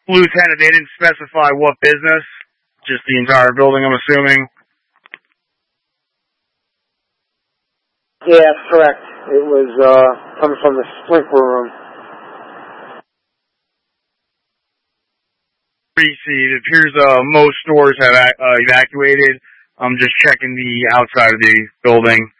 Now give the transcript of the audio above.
Lieutenant, they didn't specify what business, just the entire building, I'm assuming. Yeah, that's correct. It was coming from the sprinkler room. It appears most stores have evacuated. I'm just checking the outside of the building.